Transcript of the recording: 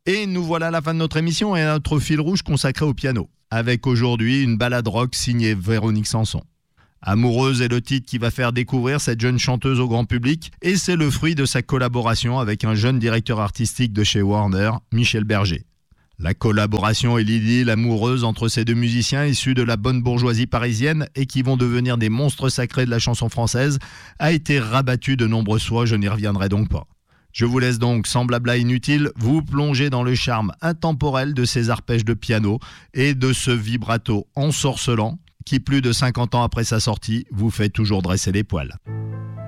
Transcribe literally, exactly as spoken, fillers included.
Et nous voilà à la fin de notre émission et à notre fil rouge consacré au piano, avec aujourd'hui une balade rock signée Véronique Sanson. Amoureuse est le titre qui va faire découvrir cette jeune chanteuse au grand public et c'est le fruit de sa collaboration avec un jeune directeur artistique de chez Warner, Michel Berger. La collaboration et l'idylle amoureuse entre ces deux musiciens issus de la bonne bourgeoisie parisienne et qui vont devenir des monstres sacrés de la chanson française a été rabattue de nombreuses fois, je n'y reviendrai donc pas. Je vous laisse donc, sans blabla inutile, vous plonger dans le charme intemporel de ces arpèges de piano et de ce vibrato ensorcelant qui, plus de cinquante ans après sa sortie, vous fait toujours dresser les poils.